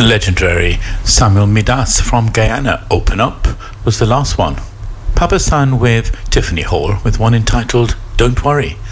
Legendary Samuel Midas from Guyana, Open Up, was the last one. Papa San with Tiffany Hall with one entitled Don't Worry.